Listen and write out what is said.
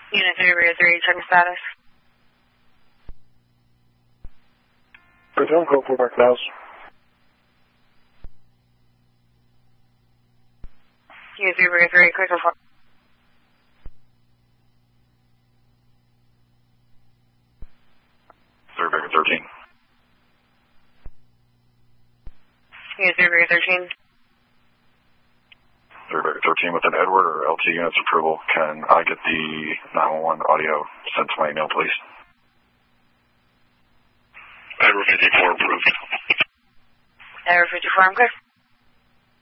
Unit 3, checking status. Return call for Mark House. Unit 3, quick report. Surveyor 13. Unit 3, 13. Surveyor 13 with an Edward or LT units approval. Can I get the 911 audio sent to my email, please? Edward 54 approved. Edward 54, I'm good.